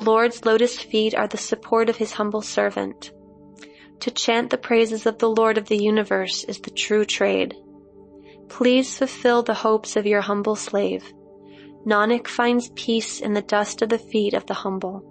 Lord's lotus feet are the support of his humble servant. To chant the praises of the Lord of the universe is the true trade. Please fulfill the hopes of your humble slave. Nanak finds peace in the dust of the feet of the humble.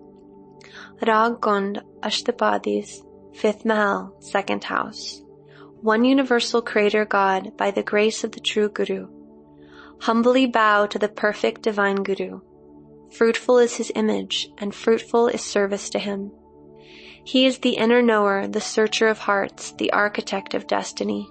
Rag Gund Ashtapadis, 5th Mahal, 2nd house. One universal Creator God, by the grace of the true Guru. Humbly bow to the perfect divine Guru. Fruitful is his image, and fruitful is service to him. He is the inner knower, the searcher of hearts, the architect of destiny.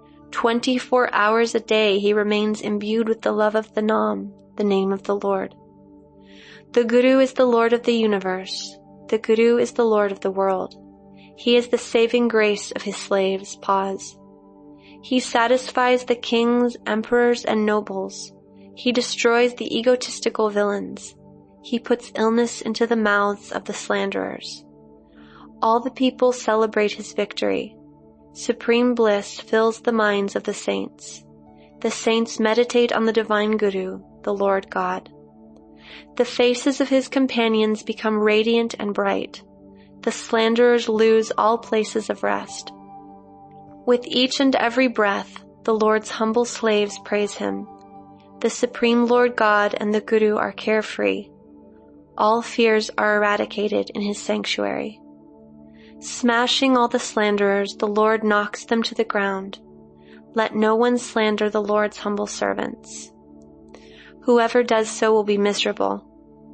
24 hours a day he remains imbued with the love of the Nam, the name of the Lord. The Guru is the Lord of the universe. The Guru is the Lord of the world. He is the saving grace of his slaves. Pause. He satisfies the kings, emperors, and nobles. He destroys the egotistical villains. He puts illness into the mouths of the slanderers. All the people celebrate his victory. Supreme bliss fills the minds of the saints. The saints meditate on the divine Guru, the Lord God. The faces of his companions become radiant and bright. The slanderers lose all places of rest. With each and every breath, the Lord's humble slaves praise him. The Supreme Lord God and the Guru are carefree. All fears are eradicated in his sanctuary. Smashing all the slanderers, the Lord knocks them to the ground. Let no one slander the Lord's humble servants. Whoever does so will be miserable.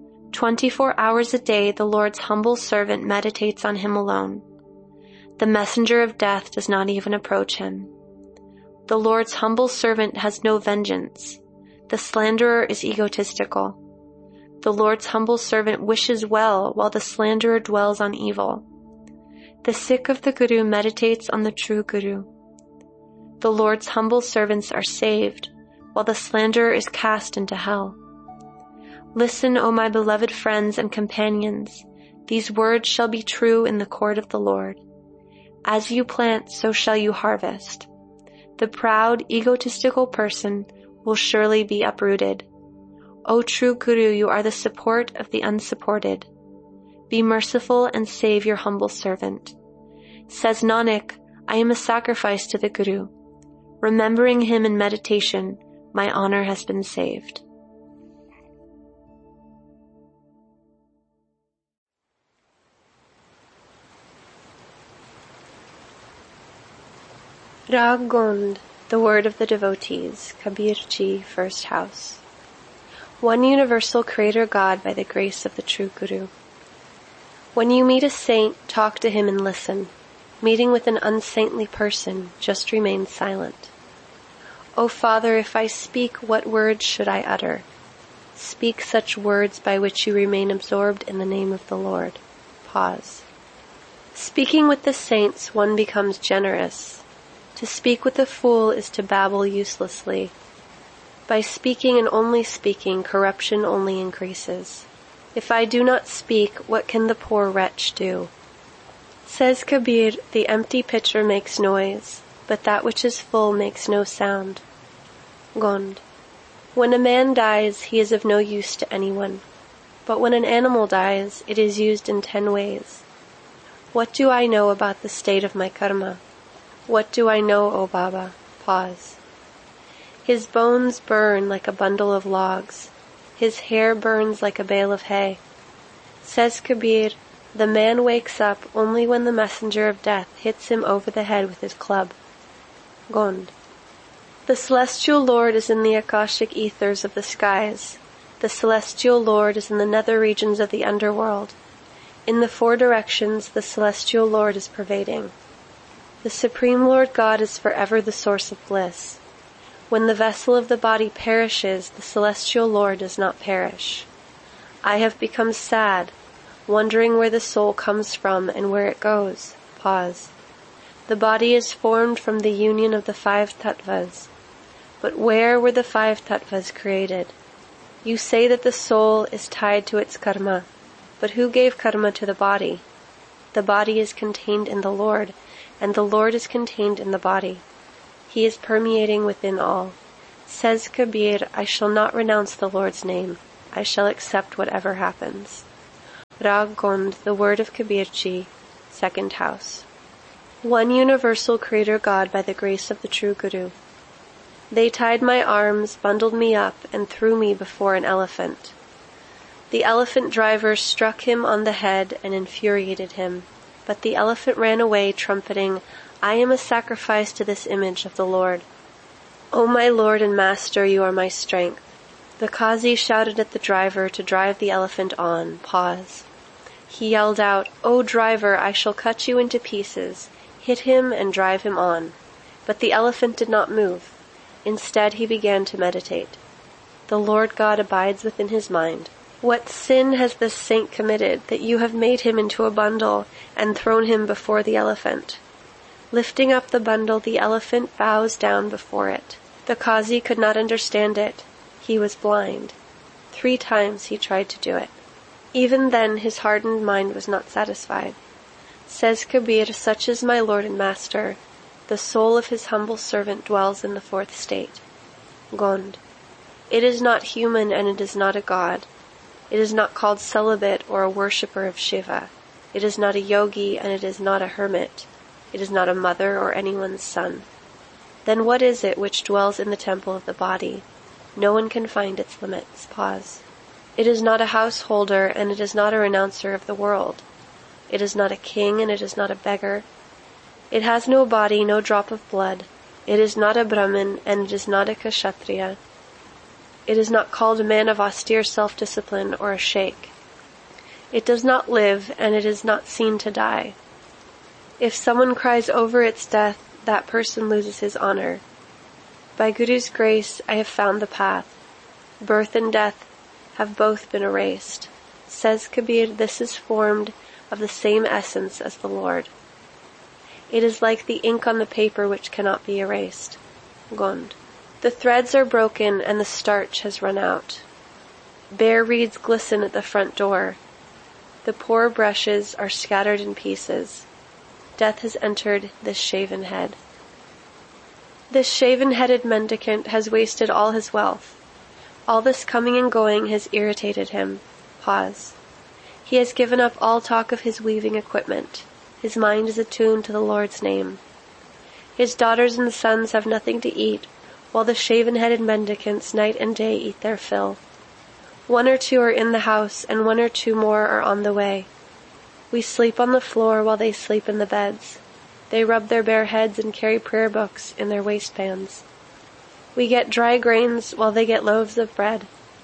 24 hours a day, the Lord's humble servant meditates on him alone. The messenger of death does not even approach him. The Lord's humble servant has no vengeance. The slanderer is egotistical. The Lord's humble servant wishes well, while the slanderer dwells on evil. The Sikh of the Guru meditates on the true Guru. The Lord's humble servants are saved, while the slanderer is cast into hell. Listen, O my beloved friends and companions, these words shall be true in the court of the Lord. As you plant, so shall you harvest. The proud, egotistical person will surely be uprooted. O true Guru, you are the support of the unsupported. Be merciful and save your humble servant. Says Nanak, I am a sacrifice to the Guru. Remembering him in meditation, my honor has been saved. Rag Gund, the word of the devotees, Kabir Ji, 1st house. One universal Creator God by the grace of the true Guru. When you meet a saint, talk to him and listen. Meeting with an unsaintly person, just remain silent. O Father, if I speak, what words should I utter? Speak such words by which you remain absorbed in the name of the Lord. Pause. Speaking with the saints, one becomes generous. To speak with a fool is to babble uselessly. By speaking and only speaking, corruption only increases. If I do not speak, what can the poor wretch do? Says Kabir, the empty pitcher makes noise, but that which is full makes no sound. Gund. When a man dies, he is of no use to anyone. But when an animal dies, it is used in 10 ways. What do I know about the state of my karma? What do I know, O Baba? Pause. His bones burn like a bundle of logs. His hair burns like a bale of hay. Says Kabir, the man wakes up only when the messenger of death hits him over the head with his club. Gund. The celestial Lord is in the Akashic ethers of the skies. The celestial Lord is in the nether regions of the underworld. In the 4 directions, the celestial Lord is pervading. The Supreme Lord God is forever the source of bliss. When the vessel of the body perishes, the celestial Lord does not perish. I have become sad, wondering where the soul comes from and where it goes. Pause. The body is formed from the union of the 5 tattvas. But where were the 5 tattvas created? You say that the soul is tied to its karma, but who gave karma to the body? The body is contained in the Lord, and the Lord is contained in the body. He is permeating within all. Says Kabir, I shall not renounce the Lord's name. I shall accept whatever happens. Rag Gond, the word of Kabirji, second house. One universal Creator God by the grace of the true Guru. They tied my arms, bundled me up, and threw me before an elephant. The elephant driver struck him on the head and infuriated him, but the elephant ran away, trumpeting, "I am a sacrifice to this image of the Lord. O my Lord and Master, you are my strength." The Qazi shouted at the driver to drive the elephant on. Pause. He yelled out, "O driver, I shall cut you into pieces. Hit him and drive him on." But the elephant did not move. Instead, he began to meditate. The Lord God abides within his mind. What sin has this saint committed that you have made him into a bundle and thrown him before the elephant? Lifting up the bundle, the elephant bows down before it. The Qazi could not understand it. He was blind. 3 times he tried to do it. Even then his hardened mind was not satisfied. Says Kabir, "Such is my Lord and Master. The soul of his humble servant dwells in the 4th state." Gond. It is not human and it is not a god. It is not called celibate or a worshipper of Shiva. It is not a yogi and it is not a hermit. It is not a mother or anyone's son. Then what is it which dwells in the temple of the body? No one can find its limits. Pause. It is not a householder and it is not a renouncer of the world. It is not a king and it is not a beggar. It has no body, no drop of blood. It is not a Brahmin and it is not a Kshatriya. It is not called a man of austere self-discipline or a sheikh. It does not live and it is not seen to die. If someone cries over its death, that person loses his honor. By Guru's grace, I have found the path. Birth and death have both been erased. Says Kabir, this is formed of the same essence as the Lord. It is like the ink on the paper which cannot be erased. Gond. The threads are broken and the starch has run out. Bare reeds glisten at the front door. The poor brushes are scattered in pieces. Death has entered this shaven head. This shaven-headed mendicant has wasted all his wealth. All this coming and going has irritated him. Pause. He has given up all talk of his weaving equipment. His mind is attuned to the Lord's name. His daughters and sons have nothing to eat, while the shaven-headed mendicants night and day eat their fill. 1 or 2 are in the house, and 1 or 2 more are on the way. We sleep on the floor while they sleep in the beds. They rub their bare heads and carry prayer books in their waistbands. We get dry grains while they get loaves of bread.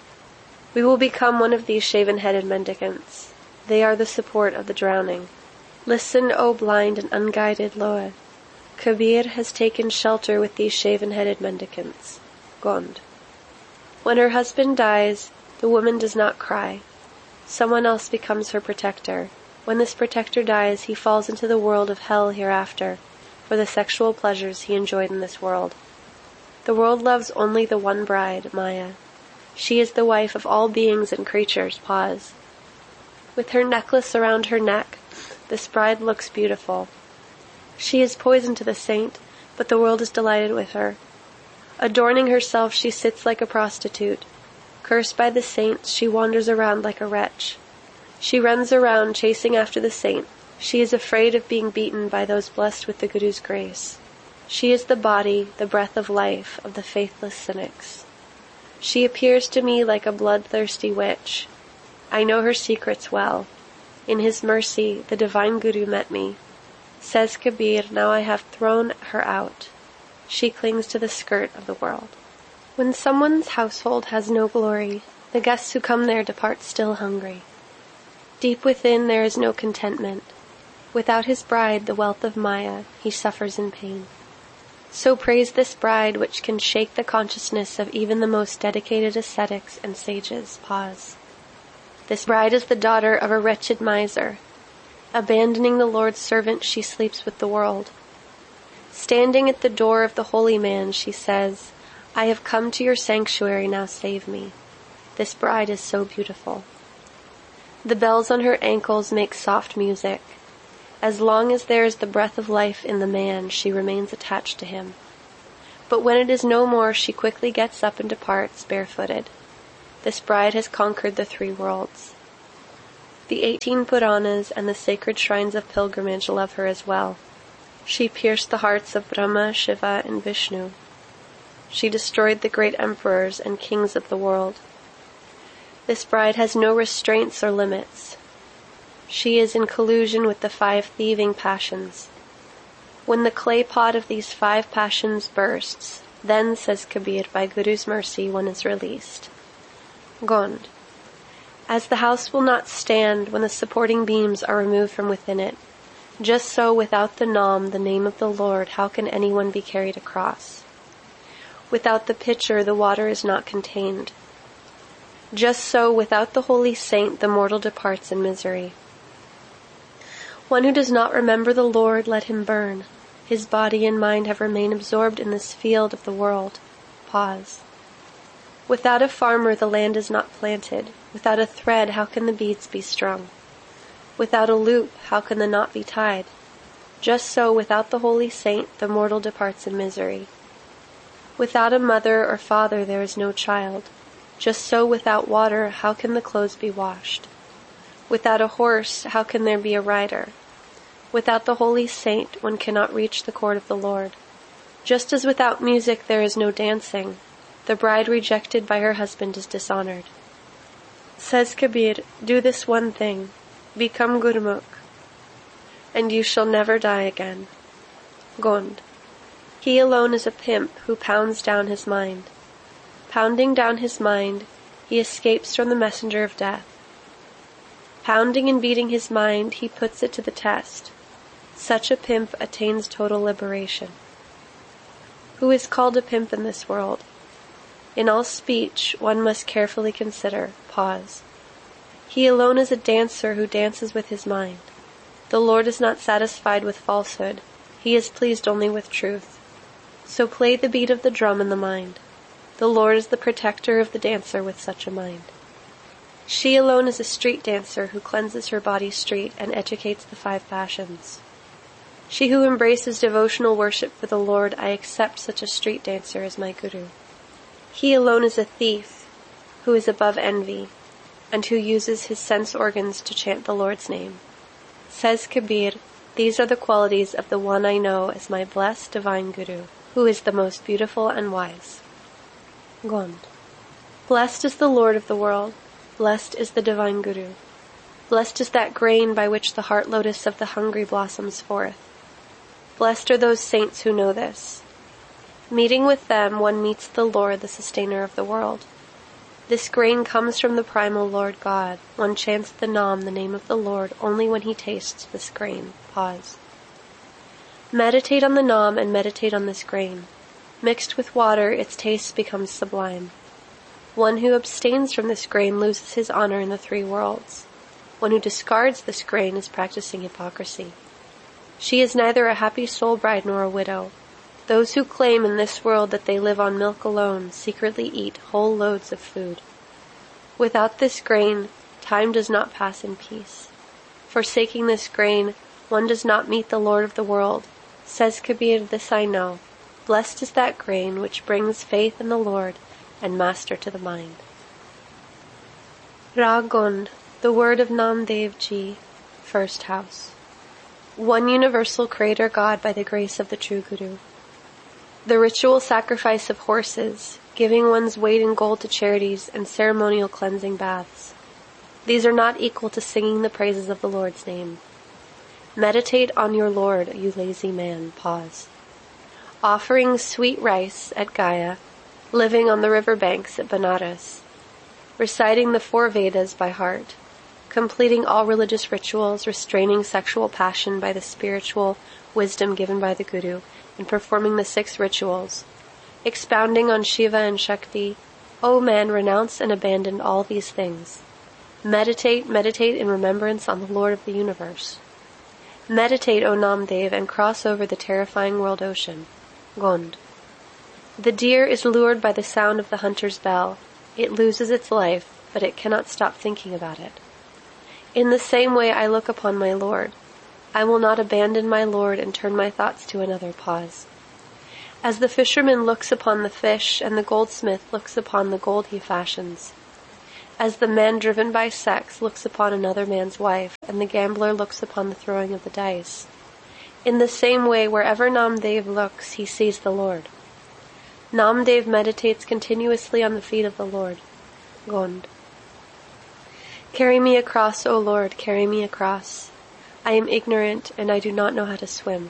We will become one of these shaven-headed mendicants. They are the support of the drowning. Listen, O blind and unguided Loa. Kabir has taken shelter with these shaven-headed mendicants. Gond. When her husband dies, the woman does not cry. Someone else becomes her protector. When this protector dies, he falls into the world of hell hereafter, for the sexual pleasures he enjoyed in this world. The world loves only the one bride, Maya. She is the wife of all beings and creatures. Pause. With her necklace around her neck, this bride looks beautiful. She is poison to the saint, but the world is delighted with her. Adorning herself, she sits like a prostitute. Cursed by the saints, she wanders around like a wretch. She runs around chasing after the saint. She is afraid of being beaten by those blessed with the Guru's grace. She is the body, the breath of life of the faithless cynics. She appears to me like a bloodthirsty witch. I know her secrets well. In his mercy, the divine Guru met me. Says Kabir, now I have thrown her out. She clings to the skirt of the world. When someone's household has no glory, the guests who come there depart still hungry. Deep within there is no contentment. Without his bride, the wealth of Maya, he suffers in pain. So praise this bride which can shake the consciousness of even the most dedicated ascetics and sages. Pause. This bride is the daughter of a wretched miser. Abandoning the Lord's servant, she sleeps with the world. Standing at the door of the holy man, she says, I have come to your sanctuary, now save me. This bride is so beautiful. The bells on her ankles make soft music. As long as there is the breath of life in the man, she remains attached to him. But when it is no more, she quickly gets up and departs barefooted. This bride has conquered the 3 worlds. The 18 Puranas and the sacred shrines of pilgrimage love her as well. She pierced the hearts of Brahma, Shiva, and Vishnu. She destroyed the great emperors and kings of the world. This bride has no restraints or limits. She is in collusion with the 5 thieving passions. When the clay pot of these 5 passions bursts, then, says Kabir, by Guru's mercy, one is released. Gond. As the house will not stand when the supporting beams are removed from within it, just so without the Nam, the name of the Lord, how can anyone be carried across? Without the pitcher, the water is not contained. Just so without the holy saint, the mortal departs in misery. One who does not remember the Lord, let him burn. His body and mind have remained absorbed in this field of the world. Pause. Without a farmer, the land is not planted. Without a thread, how can the beads be strung? Without a loop, how can the knot be tied? Just so, without the holy saint, the mortal departs in misery. Without a mother or father, there is no child. Just so, without water, how can the clothes be washed? Without a horse, how can there be a rider? Without the holy saint, one cannot reach the court of the Lord. Just as without music there is no dancing, the bride rejected by her husband is dishonored. Says Kabir, do this one thing, become Gurmukh, and you shall never die again. Gond. He alone is a pimp who pounds down his mind. Pounding down his mind, he escapes from the messenger of death. Pounding and beating his mind, he puts it to the test. Such a pimp attains total liberation. Who is called a pimp in this world? In all speech, one must carefully consider. Pause. He alone is a dancer who dances with his mind. The Lord is not satisfied with falsehood. He is pleased only with truth. So play the beat of the drum in the mind. The Lord is the protector of the dancer with such a mind. She alone is a street dancer who cleanses her body street and educates the 5 passions. She who embraces devotional worship for the Lord, I accept such a street dancer as my Guru. He alone is a thief who is above envy and who uses his sense organs to chant the Lord's name. Says Kabir, these are the qualities of the one I know as my blessed divine Guru, who is the most beautiful and wise. Gond. Blessed is the Lord of the world. Blessed is the divine Guru. Blessed is that grain by which the heart lotus of the hungry blossoms forth. Blessed are those saints who know this. Meeting with them, one meets the Lord, the sustainer of the world. This grain comes from the primal Lord God. One chants the Nam, the name of the Lord, only when he tastes this grain. Pause. Meditate on the Nam and meditate on this grain. Mixed with water, its taste becomes sublime. One who abstains from this grain loses his honor in the 3 worlds. One who discards this grain is practicing hypocrisy. She is neither a happy soul bride nor a widow. Those who claim in this world that they live on milk alone secretly eat whole loads of food. Without this grain, time does not pass in peace. Forsaking this grain, one does not meet the Lord of the world. Says Kabir, this I know. Blessed is that grain which brings faith in the Lord and master to the mind. Ragond, the word of Namdev Ji, first house. One universal creator God by the grace of the true Guru. The ritual sacrifice of horses, giving one's weight in gold to charities, and ceremonial cleansing baths. These are not equal to singing the praises of the Lord's name. Meditate on your Lord, you lazy man. Pause. Offering sweet rice at Gaya, living on the river banks at Banaras, reciting the 4 Vedas by heart, completing all religious rituals, restraining sexual passion by the spiritual wisdom given by the Guru, and performing the 6 rituals, expounding on Shiva and Shakti. O man, renounce and abandon all these things. Meditate in remembrance on the Lord of the universe. Meditate, O Namdev, and cross over the terrifying world ocean. Gond. The deer is lured by the sound of the hunter's bell. It loses its life, but it cannot stop thinking about it. In the same way I look upon my Lord. I will not abandon my Lord and turn my thoughts to another. Pause. As the fisherman looks upon the fish and the goldsmith looks upon the gold he fashions. As the man driven by sex looks upon another man's wife, and the gambler looks upon the throwing of the dice, in the same way, wherever Namdev looks, he sees the Lord. Namdev meditates continuously on the feet of the Lord. Gond. Carry me across, O Lord, carry me across. I am ignorant, and I do not know how to swim.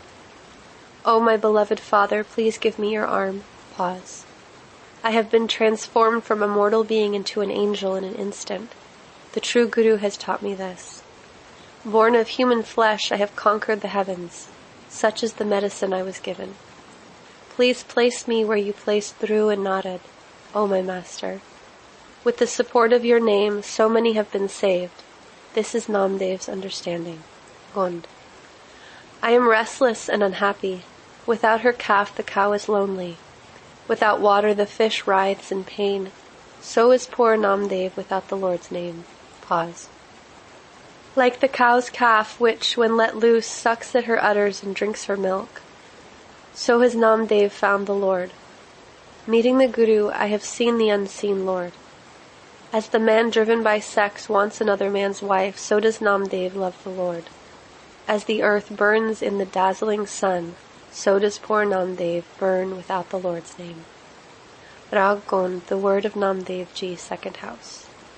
O my beloved Father, please give me your arm. Pause. I have been transformed from a mortal being into an angel in an instant. The true Guru has taught me this. Born of human flesh, I have conquered the heavens. Such is the medicine I was given. Please place me where you placed Dhruv and Narad, O my Master. With the support of your name, so many have been saved. This is Namdev's understanding. Gond. I am restless and unhappy. Without her calf, the cow is lonely. Without water, the fish writhes in pain. So is poor Namdev without the Lord's name. Pause. Like the cow's calf, which, when let loose, sucks at her udders and drinks her milk, so has Namdev found the Lord. Meeting the Guru, I have seen the unseen Lord. As the man driven by sex wants another man's wife, so does Namdev love the Lord. As the earth burns in the dazzling sun, so does poor Namdev burn without the Lord's name. Rag Gond, the word of Namdev Ji, second house.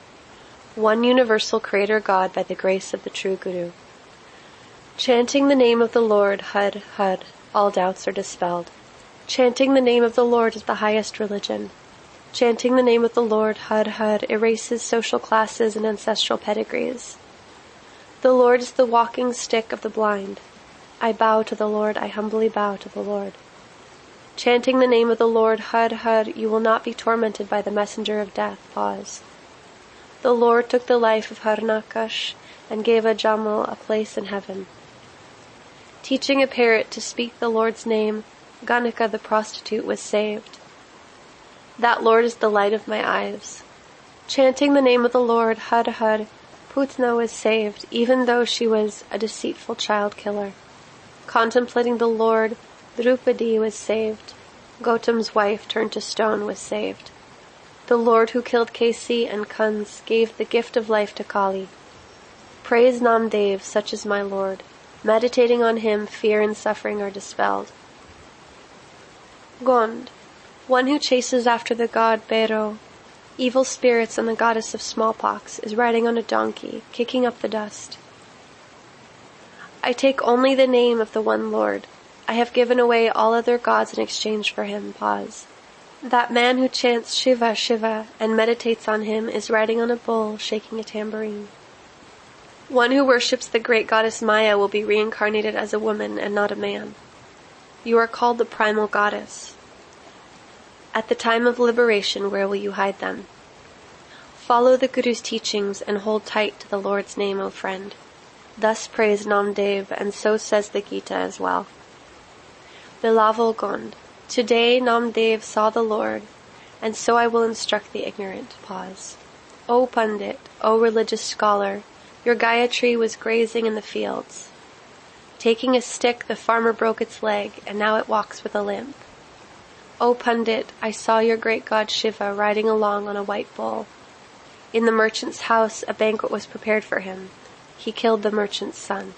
One universal Creator God by the grace of the true Guru. Chanting the name of the Lord, Had, Had, all doubts are dispelled. Chanting the name of the Lord is the highest religion. Chanting the name of the Lord, Had, Had, erases social classes and ancestral pedigrees. The Lord is the walking stick of the blind. I bow to the Lord, I humbly bow to the Lord. Chanting the name of the Lord, Had, Had, you will not be tormented by the messenger of death. Pause. The Lord took the life of Harnakash and gave Ajamal a place in heaven. Teaching a parrot to speak the Lord's name, Ganika the prostitute was saved. That Lord is the light of my eyes. Chanting the name of the Lord, Had, Had, Putna was saved, even though she was a deceitful child killer. Contemplating the Lord, Draupadi was saved. Gautam's wife turned to stone was saved. The Lord who killed Kesi and Kans gave the gift of life to Kali. Praise Namdev, such is my Lord. Meditating on him, fear and suffering are dispelled. Gond, one who chases after the god Bhairo, evil spirits and the goddess of smallpox, is riding on a donkey, kicking up the dust. I take only the name of the one Lord. I have given away all other gods in exchange for him. Pause. That man who chants Shiva, Shiva, and meditates on him is riding on a bull, shaking a tambourine. One who worships the great goddess Maya will be reincarnated as a woman and not a man. You are called the primal goddess. At the time of liberation, where will you hide them? Follow the Guru's teachings and hold tight to the Lord's name, O friend. Thus prays Namdev, and so says the Gita as well. Bilaval Gond. Today Namdev saw the Lord, and so I will instruct the ignorant. Pause. O Pandit, O religious scholar, your Gayatri was grazing in the fields. Taking a stick, the farmer broke its leg, and now it walks with a limp. O Pandit, I saw your great god Shiva riding along on a white bull. In the merchant's house, a banquet was prepared for him. He killed the merchant's son.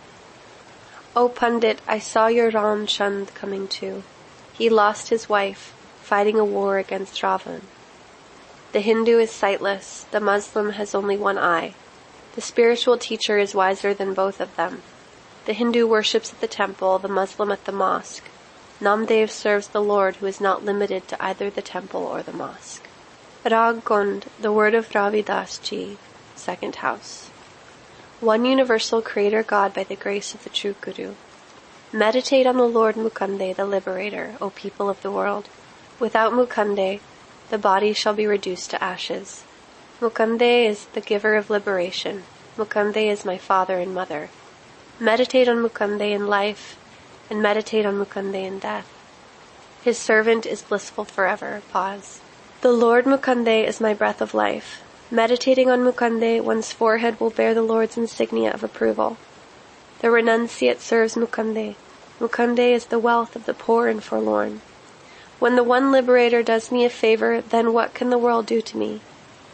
O Pandit, I saw your Ram Chand coming too. He lost his wife, fighting a war against Ravan. The Hindu is sightless, the Muslim has only one eye. The spiritual teacher is wiser than both of them. The Hindu worships at the temple, the Muslim at the mosque. Namdev serves the Lord who is not limited to either the temple or the mosque. Rag Gond, the word of Ravidas Ji, second house. One universal Creator God by the grace of the true Guru. Meditate on the Lord Mukande, the liberator, O people of the world. Without Mukande, the body shall be reduced to ashes. Mukande is the giver of liberation. Mukande is my father and mother. Meditate on Mukande in life, and meditate on Mukande in death. His servant is blissful forever. Pause. The Lord Mukande is my breath of life. Meditating on Mukande, one's forehead will bear the Lord's insignia of approval. The renunciate serves Mukande. Mukande is the wealth of the poor and forlorn. When the one liberator does me a favor, then what can the world do to me?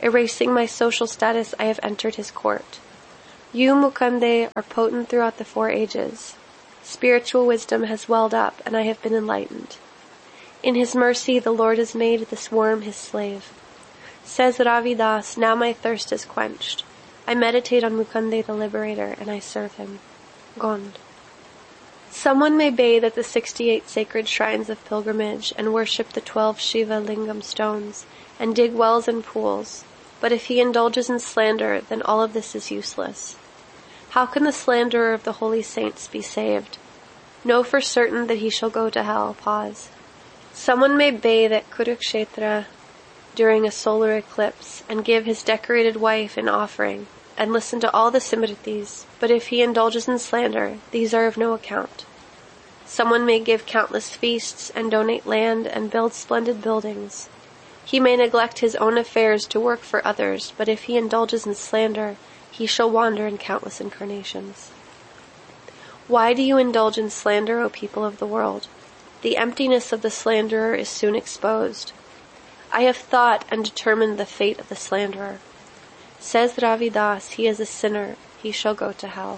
Erasing my social status, I have entered his court. You, Mukande, are potent throughout the 4 ages. Spiritual wisdom has welled up, and I have been enlightened. In his mercy, the Lord has made this worm his slave. Says Ravidas, now my thirst is quenched. I meditate on Mukande the Liberator, and I serve him. Gond. Someone may bathe at the 68 sacred shrines of pilgrimage and worship the 12 Shiva Lingam stones and dig wells and pools, but if he indulges in slander, then all of this is useless. How can the slanderer of the holy saints be saved? Know for certain that he shall go to hell. Pause. Someone may bathe at Kurukshetra during a solar eclipse and give his decorated wife an offering and listen to all the Simritis, but if he indulges in slander, these are of no account. Someone may give countless feasts and donate land and build splendid buildings. He may neglect his own affairs to work for others, but if he indulges in slander, he shall wander in countless incarnations. Why do you indulge in slander, O people of the world? The emptiness of the slanderer is soon exposed. I have thought and determined the fate of the slanderer. Says Ravidas, he is a sinner, he shall go to hell.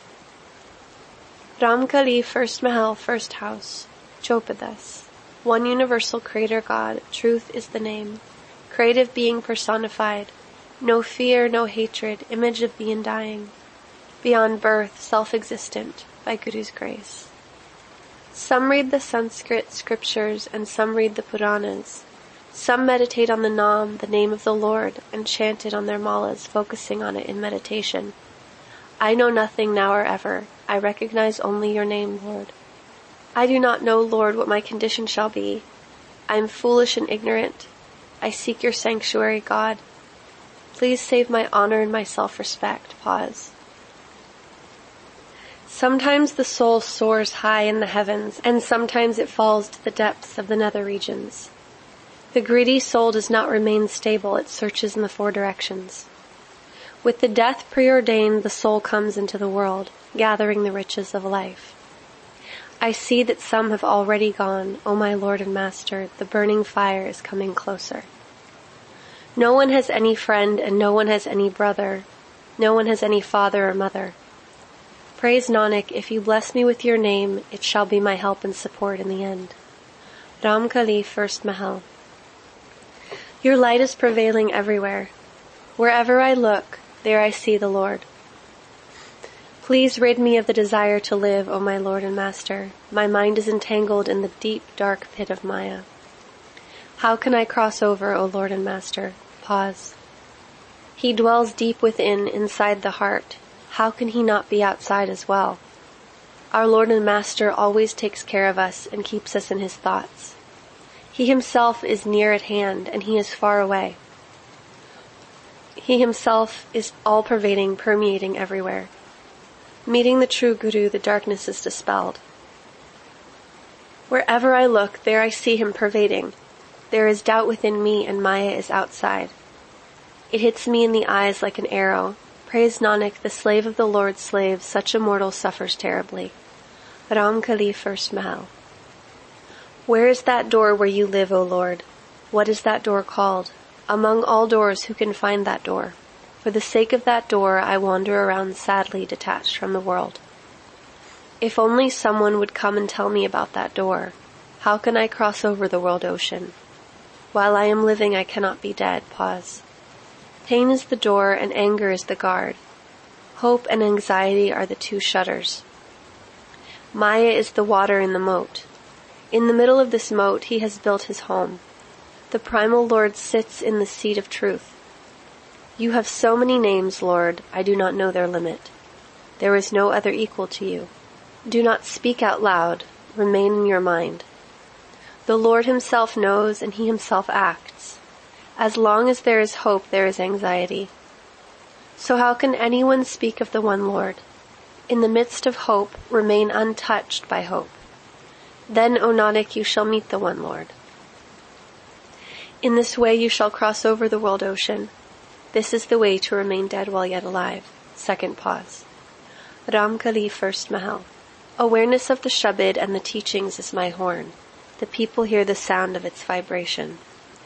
Ramkali, first Mahal, first house. Chopadas. One universal creator God, truth is the name. Creative being personified. No fear, no hatred, image of the undying. Beyond birth, self-existent, by Guru's grace. Some read the Sanskrit scriptures and some read the Puranas. Some meditate on the Nam, the name of the Lord, and chant it on their malas, focusing on it in meditation. I know nothing now or ever. I recognize only your name, Lord. I do not know, Lord, what my condition shall be. I am foolish and ignorant. I seek your sanctuary, God. Please save my honor and my self-respect. Pause. Sometimes the soul soars high in the heavens, and sometimes it falls to the depths of the nether regions. The greedy soul does not remain stable, it searches in the 4 directions. With the death preordained, the soul comes into the world, gathering the riches of life. I see that some have already gone, O my Lord and Master, the burning fire is coming closer. No one has any friend and no one has any brother, no one has any father or mother. Praise Nanak, if you bless me with your name, it shall be my help and support in the end. Ramkali, first Mahal. Your light is prevailing everywhere. Wherever I look, there I see the Lord. Please rid me of the desire to live, O my Lord and Master. My mind is entangled in the deep, dark pit of Maya. How can I cross over, O Lord and Master? Pause. He dwells deep within, inside the heart. How can he not be outside as well? Our Lord and Master always takes care of us and keeps us in his thoughts. He himself is near at hand, and he is far away. He himself is all-pervading, permeating everywhere. Meeting the true Guru, the darkness is dispelled. Wherever I look, there I see him pervading. There is doubt within me, and Maya is outside. It hits me in the eyes like an arrow. Praise Nanak, the slave of the Lord's slave, such a mortal suffers terribly. Ramkali, first Mahal. Where is that door where you live, O Lord? What is that door called? Among all doors, who can find that door? For the sake of that door, I wander around sadly detached from the world. If only someone would come and tell me about that door. How can I cross over the world ocean? While I am living, I cannot be dead. Pause. Pain is the door and anger is the guard. Hope and anxiety are the 2 shutters. Maya is the water in the moat. In the middle of this moat, he has built his home. The primal Lord sits in the seat of truth. You have so many names, Lord, I do not know their limit. There is no other equal to you. Do not speak out loud, remain in your mind. The Lord himself knows and he himself acts. As long as there is hope, there is anxiety. So how can anyone speak of the one Lord? In the midst of hope, remain untouched by hope. Then, O Nanak, you shall meet the one Lord. In this way you shall cross over the world ocean. This is the way to remain dead while yet alive. Second pause. Ramkali, first Mahal. Awareness of the Shabad and the teachings is my horn. The people hear the sound of its vibration.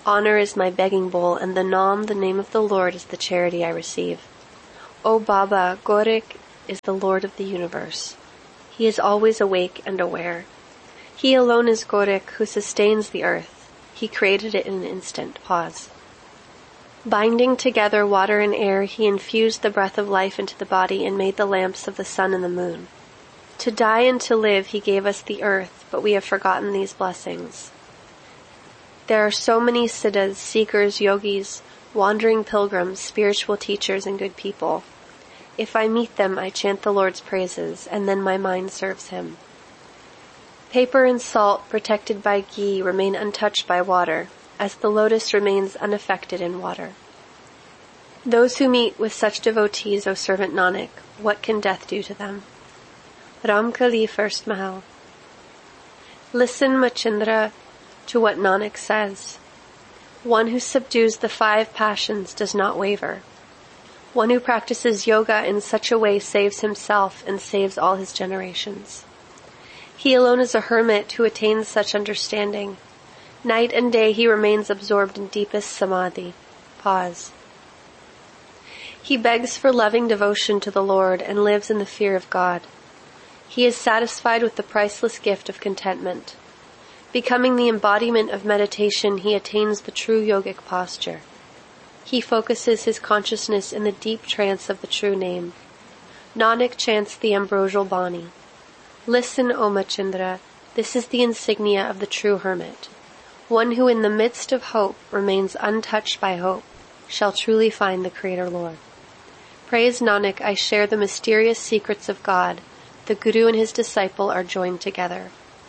Honor is my begging bowl, and the Naam, the name of the Lord, is the charity I receive. O Baba, Gorik is the Lord of the universe. He is always awake and aware. He alone is Gorik, who sustains the earth. He created it in an instant. Pause. Binding together water and air, he infused the breath of life into the body and made the lamps of the sun and the moon. To die and to live, he gave us the earth, but we have forgotten these blessings. There are so many siddhas, seekers, yogis, wandering pilgrims, spiritual teachers, and good people. If I meet them, I chant the Lord's praises, and then my mind serves him. Paper and salt, protected by ghee, remain untouched by water, as the lotus remains unaffected in water. Those who meet with such devotees, O servant Nanak, what can death do to them? Ramkali, first Mahal. Listen, Machindra, to what Nanak says. One who subdues the 5 passions does not waver. One who practices yoga in such a way saves himself and saves all his generations. He alone is a hermit who attains such understanding. Night and day he remains absorbed in deepest samadhi. Pause. He begs for loving devotion to the Lord and lives in the fear of God. He is satisfied with the priceless gift of contentment. Becoming the embodiment of meditation, he attains the true yogic posture. He focuses his consciousness in the deep trance of the true name. Nanak chants the ambrosial Bani. Listen, O Machindra, this is the insignia of the true hermit. One who in the midst of hope remains untouched by hope shall truly find the Creator Lord. Praise Nanak, I share the mysterious secrets of God. The Guru and his disciple are joined together.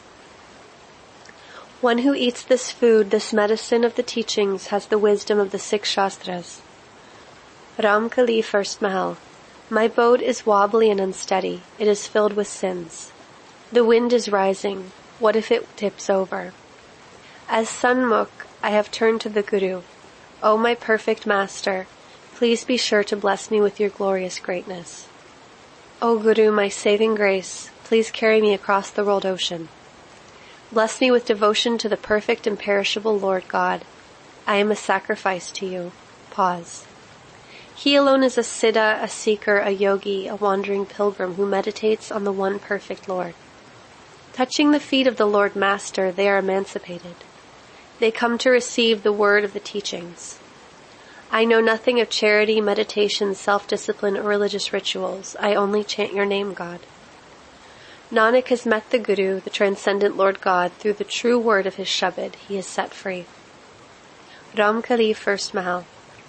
One who eats this food, this medicine of the teachings, has the wisdom of the 6 Shastras. Ramkali, first Mahal. My boat is wobbly and unsteady. It is filled with sins. The wind is rising. What if it tips over? As Sanmukh, I have turned to the Guru. O my perfect master, please be sure to bless me with your glorious greatness. O Guru, my saving grace, please carry me across the world ocean. Bless me with devotion to the perfect imperishable Lord God. I am a sacrifice to you. Pause. He alone is a siddha, a seeker, a yogi, a wandering pilgrim who meditates on the one perfect Lord. Touching the feet of the Lord Master, they are emancipated. They come to receive the word of the teachings. I know nothing of charity, meditation, self-discipline, or religious rituals. I only chant your name, God. Nanak has met the Guru, the transcendent Lord God, through the true word of his Shabad. He is set free. Ramkali, first Mahal.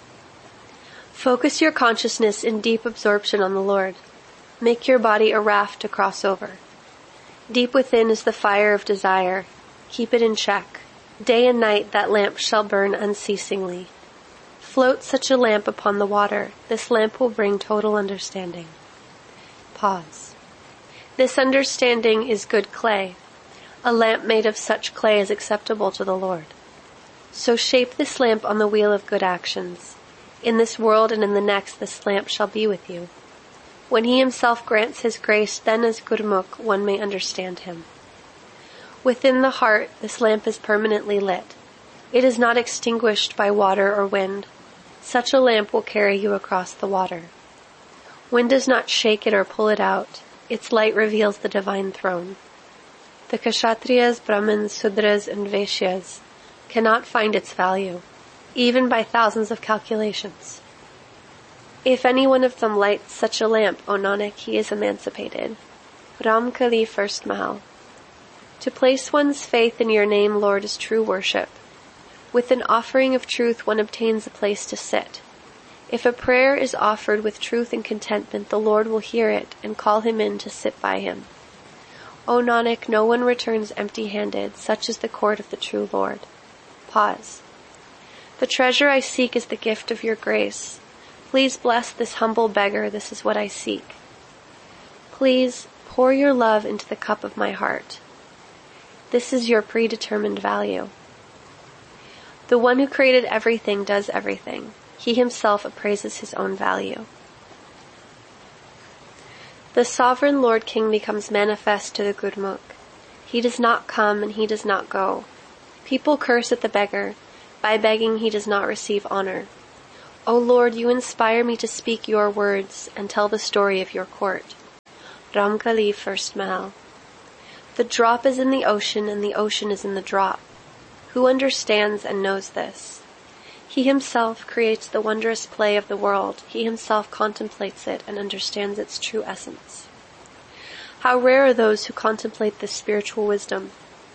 Focus your consciousness in deep absorption on the Lord. Make your body a raft to cross over. Deep within is the fire of desire. Keep it in check. Day and night that lamp shall burn unceasingly. Float such a lamp upon the water. This lamp will bring total understanding. Pause. This understanding is good clay. A lamp made of such clay is acceptable to the Lord. So shape this lamp on the wheel of good actions. In this world and in the next this lamp shall be with you. When he himself grants his grace, then as Gurmukh one may understand him. Within the heart this lamp is permanently lit. It is not extinguished by water or wind. Such a lamp will carry you across the water. Wind does not shake it or pull it out. Its light reveals the divine throne. The Kshatriyas, Brahmins, Sudras, and Vaishyas cannot find its value, even by thousands of calculations. If any one of them lights such a lamp, O Nanak, he is emancipated. Ramkali, first Mahal. To place one's faith in your name, Lord, is true worship. With an offering of truth, one obtains a place to sit. If a prayer is offered with truth and contentment, the Lord will hear it and call him in to sit by him. O Nanak, no one returns empty-handed. Such is the court of the true Lord. Pause. The treasure I seek is the gift of your grace. Please bless this humble beggar. This is what I seek. Please pour your love into the cup of my heart. This is your predetermined value. The one who created everything does everything. He himself appraises his own value. The sovereign Lord King becomes manifest to the Gurmukh. He does not come and he does not go. People curse at the beggar. By begging he does not receive honor. O Lord, you inspire me to speak your words and tell the story of your court. Ramkali, First Mahal. The drop is in the ocean and the ocean is in the drop. Who understands and knows this? He himself creates the wondrous play of the world. He himself contemplates it and understands its true essence. How rare are those who contemplate this spiritual wisdom.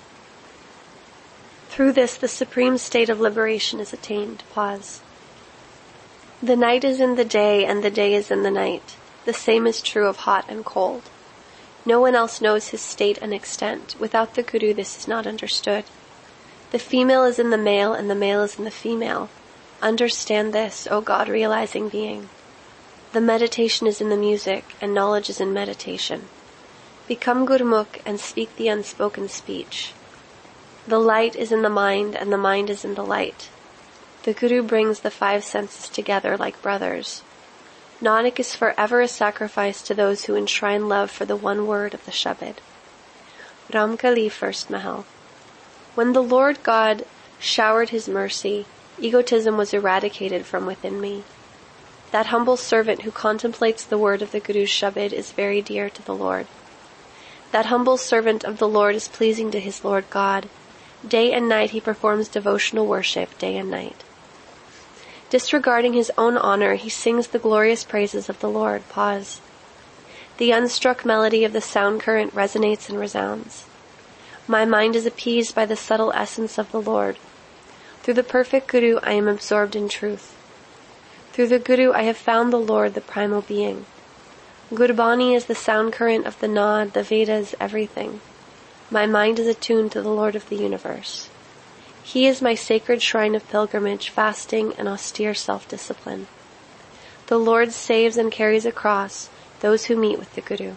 Through this, the supreme state of liberation is attained. Pause. The night is in the day and the day is in the night. The same is true of hot and cold. No one else knows his state and extent. Without the Guru, this is not understood. The female is in the male and the male is in the female. Understand this, O God-realizing being. The meditation is in the music and knowledge is in meditation. Become Gurmukh and speak the unspoken speech. The light is in the mind and the mind is in the light. The Guru brings the 5 senses together like brothers. Nanak is forever a sacrifice to those who enshrine love for the one word of the Shabad. Ramkali, First Mahal. When the Lord God showered his mercy, egotism was eradicated from within me. That humble servant who contemplates the word of the Guru's Shabad is very dear to the Lord. That humble servant of the Lord is pleasing to his Lord God. Day and night he performs devotional worship, day and night. Disregarding his own honor, he sings the glorious praises of the Lord. Pause. The unstruck melody of the sound current resonates and resounds. My mind is appeased by the subtle essence of the Lord. Through the perfect Guru, I am absorbed in truth. Through the Guru, I have found the Lord, the primal being. Gurbani is the sound current of the Naad, the Vedas, everything. My mind is attuned to the Lord of the universe. He is my sacred shrine of pilgrimage, fasting, and austere self-discipline. The Lord saves and carries across those who meet with the Guru.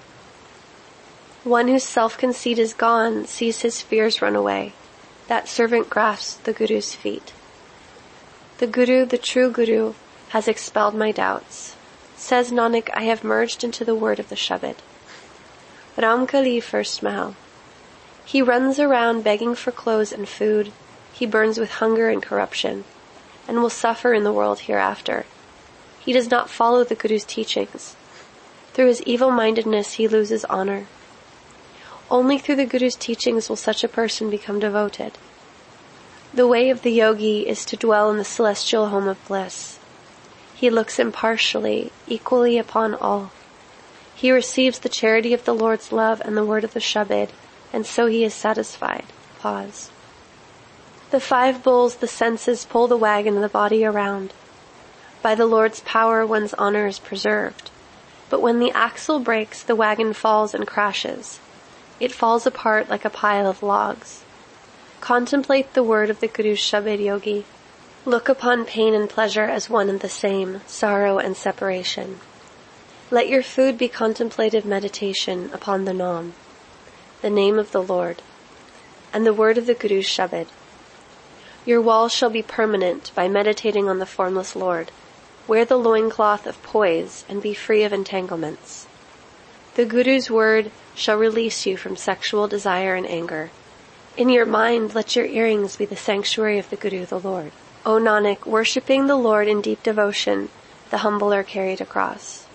One whose self-conceit is gone sees his fears run away. That servant grasps the Guru's feet. The Guru, the true Guru, has expelled my doubts. Says Nanak, I have merged into the word of the Shabad. Ramkali, First Mahal. He runs around begging for clothes and food. He burns with hunger and corruption, and will suffer in the world hereafter. He does not follow the Guru's teachings. Through his evil-mindedness he loses honor. Only through the Guru's teachings will such a person become devoted. The way of the yogi is to dwell in the celestial home of bliss. He looks impartially, equally upon all. He receives the charity of the Lord's love and the word of the Shabad, and so he is satisfied. Pause. The 5 bulls, the senses, pull the wagon and the body around. By the Lord's power, one's honor is preserved. But when the axle breaks, the wagon falls and crashes. It falls apart like a pile of logs. Contemplate the word of the Guru's Shabad, yogi. Look upon pain and pleasure as one and the same, sorrow and separation. Let your food be contemplative meditation upon the Nam, the name of the Lord, and the word of the Guru's Shabad. Your wall shall be permanent by meditating on the formless Lord. Wear the loincloth of poise and be free of entanglements. The Guru's word shall release you from sexual desire and anger. In your mind, let your earrings be the sanctuary of the Guru, the Lord. O Nanak, worshipping the Lord in deep devotion, the humble are carried across.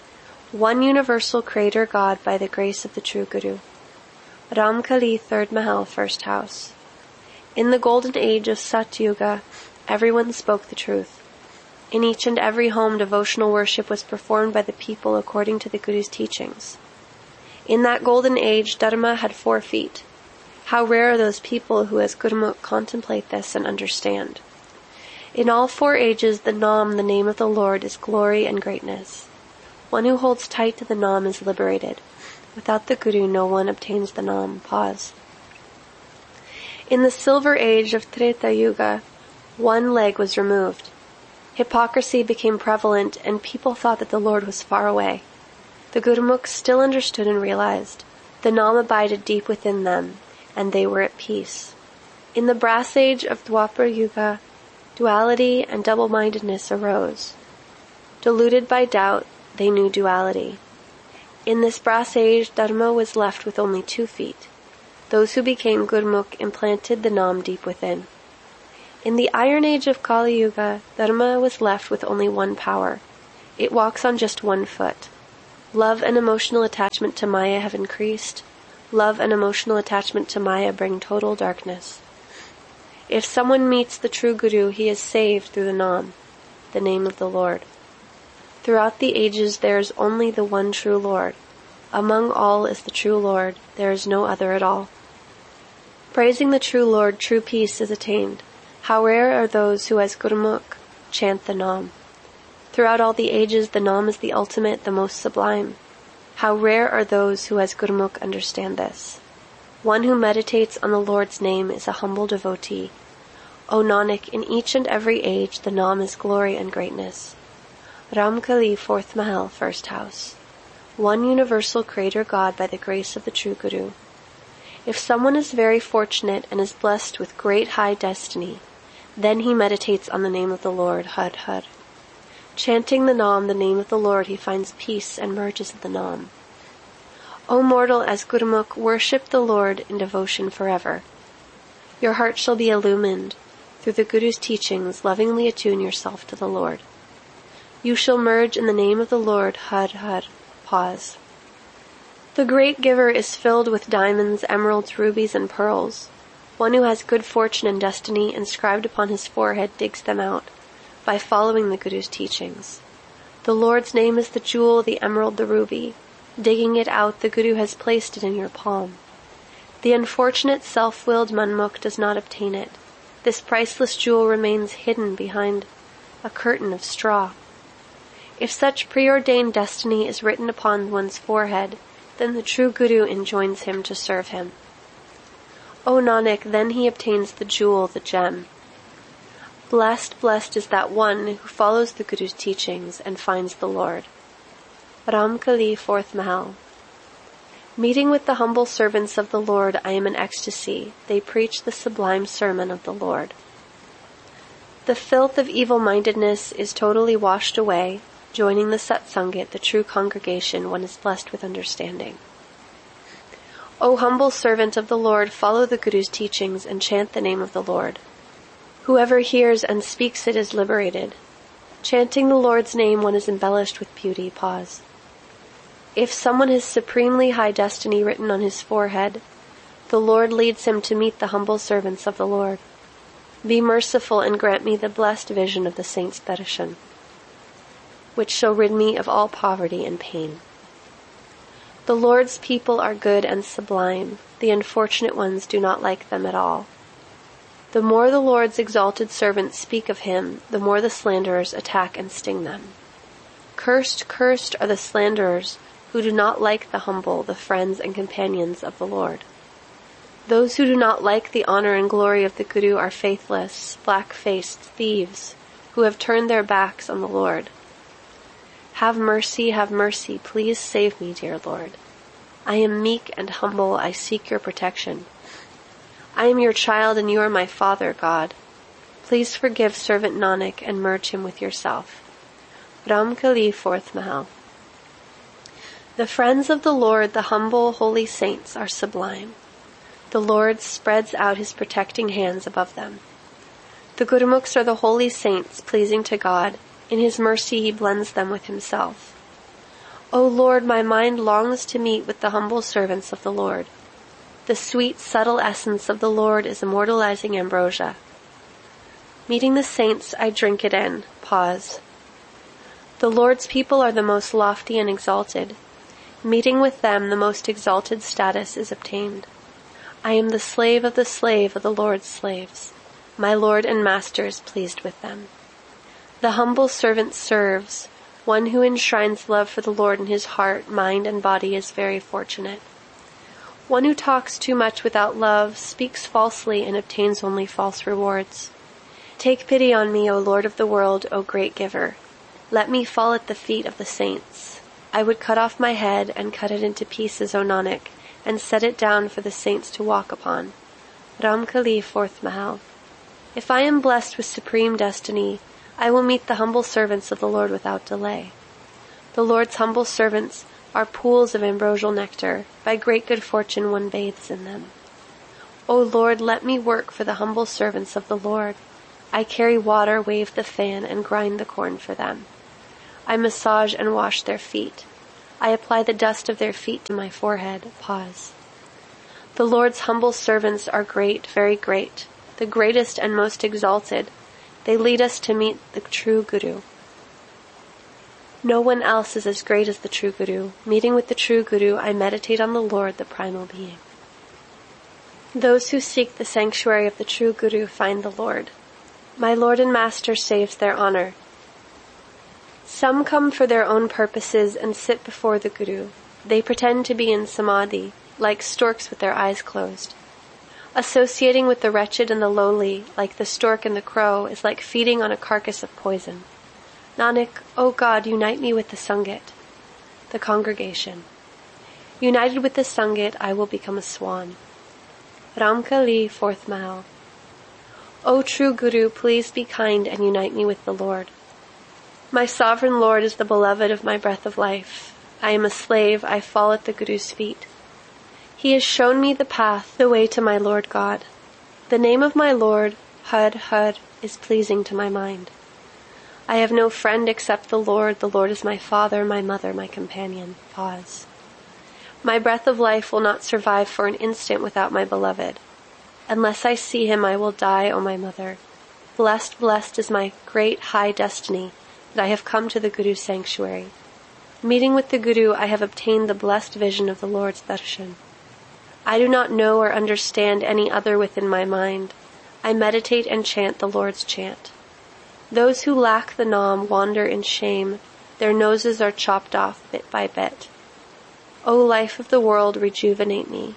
One universal Creator God by the grace of the true Guru. Ramkali, 3rd Mahal, 1st house. In the golden age of Satyuga, everyone spoke the truth. In each and every home, devotional worship was performed by the people according to the Guru's teachings. In that golden age, Dharma had 4 feet. How rare are those people who as Gurmukh contemplate this and understand. In all 4 ages, the Nam, the name of the Lord, is glory and greatness. One who holds tight to the Nam is liberated. Without the Guru, no one obtains the Nam. Pause. In the silver age of Treta Yuga, 1 leg was removed. Hypocrisy became prevalent and people thought that the Lord was far away. The Gurmukhs still understood and realized. The Nam abided deep within them, and they were at peace. In the brass age of Dwapar Yuga, duality and double-mindedness arose. Deluded by doubt, they knew duality. In this brass age, Dharma was left with only 2 feet. Those who became Gurmukh implanted the Nam deep within. In the Iron Age of Kali Yuga, Dharma was left with only one power. It walks on just one foot. Love and emotional attachment to Maya have increased. Love and emotional attachment to Maya bring total darkness. If someone meets the true Guru, he is saved through the Nam, the name of the Lord. Throughout the ages there is only the one true Lord. Among all is the true Lord, there is no other at all. Praising the true Lord, true peace is attained. How rare are those who as Gurmukh chant the Nam. Throughout all the ages the Nam is the ultimate, the most sublime. How rare are those who as Gurmukh understand this. One who meditates on the Lord's name is a humble devotee. O Nanak, in each and every age the Nam is glory and greatness. Ramkali, 4th Mahal, 1st house. One universal Creator God by the grace of the true Guru. If someone is very fortunate and is blessed with great high destiny, then he meditates on the name of the Lord, Har Har. Chanting the Nam, the name of the Lord, he finds peace and merges in the Nam. O mortal, as Gurmukh, worship the Lord in devotion forever. Your heart shall be illumined. Through the Guru's teachings, lovingly attune yourself to the Lord. You shall merge in the name of the Lord, Har Har. Pause. The great giver is filled with diamonds, emeralds, rubies, and pearls. One who has good fortune and destiny inscribed upon his forehead digs them out by following the Guru's teachings. The Lord's name is the jewel, the emerald, the ruby. Digging it out, the Guru has placed it in your palm. The unfortunate self-willed Manmukh does not obtain it. This priceless jewel remains hidden behind a curtain of straw. If such preordained destiny is written upon one's forehead, then the true Guru enjoins him to serve him. O Nanak, then he obtains the jewel, the gem. Blessed, blessed is that one who follows the Guru's teachings and finds the Lord. Ramkali, 4th Mahal. Meeting with the humble servants of the Lord, I am in ecstasy. They preach the sublime sermon of the Lord. The filth of evil-mindedness is totally washed away. Joining the Satsangit, the true congregation, one is blessed with understanding. O humble servant of the Lord, follow the Guru's teachings and chant the name of the Lord. Whoever hears and speaks it is liberated. Chanting the Lord's name, one is embellished with beauty. Pause. If someone has supremely high destiny written on his forehead, the Lord leads him to meet the humble servants of the Lord. Be merciful and grant me the blessed vision of the saints' darshan, which shall rid me of all poverty and pain. The Lord's people are good and sublime. The unfortunate ones do not like them at all. The more the Lord's exalted servants speak of him, the more the slanderers attack and sting them. Cursed, cursed are the slanderers who do not like the humble, the friends and companions of the Lord. Those who do not like the honor and glory of the Guru are faithless, black-faced thieves who have turned their backs on the Lord. Have mercy, please save me, dear Lord. I am meek and humble, I seek your protection. I am your child and you are my Father, God. Please forgive servant Nanak and merge him with yourself. Ramkali, 4th Mahal. The friends of the Lord, the humble, holy saints, are sublime. The Lord spreads out his protecting hands above them. The Gurmukhs are the holy saints, pleasing to God. In his mercy he blends them with himself. O Lord, my mind longs to meet with the humble servants of the Lord. The sweet, subtle essence of the Lord is immortalizing ambrosia. Meeting the saints, I drink it in. Pause. The Lord's people are the most lofty and exalted. Meeting with them, the most exalted status is obtained. I am the slave of the Lord's slaves. My Lord and Master is pleased with them. The humble servant serves. One who enshrines love for the Lord in his heart, mind, and body is very fortunate. One who talks too much without love speaks falsely and obtains only false rewards. Take pity on me, O Lord of the world, O great giver. Let me fall at the feet of the saints. I would cut off my head and cut it into pieces, O Nanak, and set it down for the saints to walk upon. Ramkali, 4th Mahal. If I am blessed with supreme destiny, I will meet the humble servants of the Lord without delay. The Lord's humble servants are pools of ambrosial nectar. By great good fortune one bathes in them. O Lord, let me work for the humble servants of the Lord. I carry water, wave the fan, and grind the corn for them. I massage and wash their feet. I apply the dust of their feet to my forehead. Pause. The Lord's humble servants are great, very great, the greatest and most exalted. They lead us to meet the true Guru. No one else is as great as the true Guru. Meeting with the true Guru, I meditate on the Lord, the primal being. Those who seek the sanctuary of the true Guru find the Lord. My Lord and Master saves their honor. Some come for their own purposes and sit before the Guru. They pretend to be in samadhi, like storks with their eyes closed. Associating with the wretched and the lowly, like the stork and the crow, is like feeding on a carcass of poison. Nanak, O God, unite me with the Sangit, the congregation. United with the Sangit, I will become a swan. Ramkali, 4th Mahal. O true Guru, please be kind and unite me with the Lord. My sovereign Lord is the beloved of my breath of life. I am a slave, I fall at the Guru's feet. He has shown me the path, the way to my Lord God. The name of my Lord, Har Har, is pleasing to my mind. I have no friend except the Lord is my father, my mother, my companion. Pause. My breath of life will not survive for an instant without my beloved. Unless I see him, I will die, O my mother. Blessed, blessed is my great high destiny that I have come to the Guru's sanctuary. Meeting with the Guru, I have obtained the blessed vision of the Lord's darshan. I do not know or understand any other within my mind. I meditate and chant the Lord's chant. Those who lack the Nam wander in shame. Their noses are chopped off bit by bit. O life of the world, rejuvenate me.